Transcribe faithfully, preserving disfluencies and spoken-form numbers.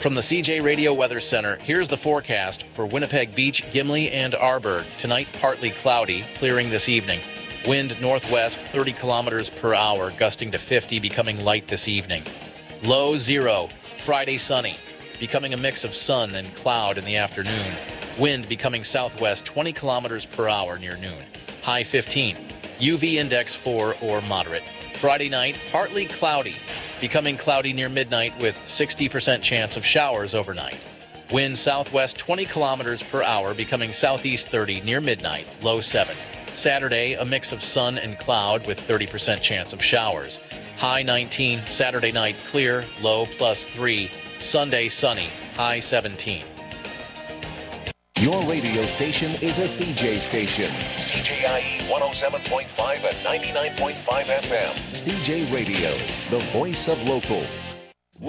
From the C J Radio Weather Center, here's the forecast for Winnipeg Beach, Gimli, and Arborg. Tonight, partly cloudy, clearing this evening. Wind northwest, thirty kilometers per hour, gusting to fifty, becoming light this evening. Low zero. Friday, sunny, becoming a mix of sun and cloud in the afternoon. Wind becoming southwest, twenty kilometers per hour near noon. High fifteen. U V index four or moderate. Friday night, partly cloudy, becoming cloudy near midnight with sixty percent chance of showers overnight. Wind southwest twenty kilometers per hour, becoming southeast thirty near midnight, low seven. Saturday, a mix of sun and cloud with thirty percent chance of showers. High nineteen. Saturday night, clear, low plus three. Sunday, sunny, high seventeen. Your radio station is a C J station. C J I E one oh seven point five and ninety-nine point five F M. C J Radio, the voice of local.